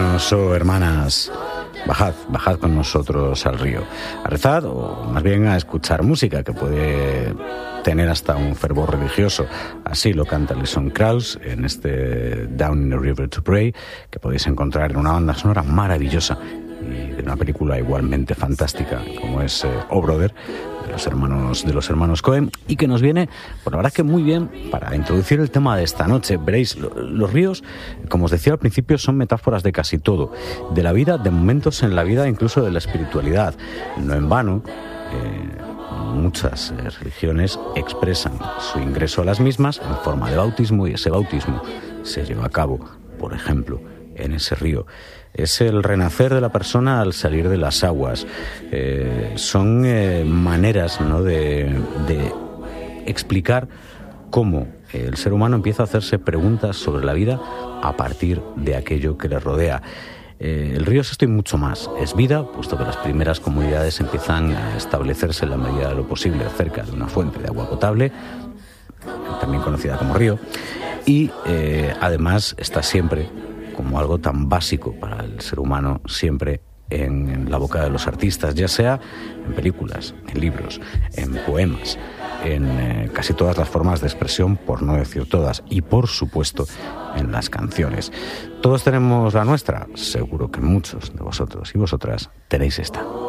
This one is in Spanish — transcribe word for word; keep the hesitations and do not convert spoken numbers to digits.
hermanos o hermanas, bajad, bajad con nosotros al río, a rezar o más bien a escuchar música que puede tener hasta un fervor religioso. Así lo canta Alison Krauss en este Down in the River to Pray, que podéis encontrar en una banda sonora maravillosa y de una película igualmente fantástica como es eh, Oh Brother, de los hermanos de los hermanos Coen, y que nos viene, pues la verdad que muy bien para introducir el tema de esta noche. Veréis, lo, los ríos, como os decía al principio, son metáforas de casi todo, de la vida, de momentos en la vida, incluso de la espiritualidad. No en vano, eh, muchas eh, religiones expresan su ingreso a las mismas en forma de bautismo, y ese bautismo se lleva a cabo, por ejemplo, en ese río. Es el renacer de la persona al salir de las aguas. Eh, son eh, maneras, ¿no?, de, de explicar cómo el ser humano empieza a hacerse preguntas sobre la vida a partir de aquello que le rodea. Eh, el río es esto y mucho más. Es vida, puesto que las primeras comunidades empiezan a establecerse en la medida de lo posible cerca de una fuente de agua potable, también conocida como río, y eh, además está siempre como algo tan básico para el ser humano, siempre en, en la boca de los artistas, ya sea en películas, en libros, en poemas, en eh, casi todas las formas de expresión, por no decir todas, y por supuesto en las canciones. ¿Todos tenemos la nuestra? Seguro que muchos de vosotros y vosotras tenéis esta.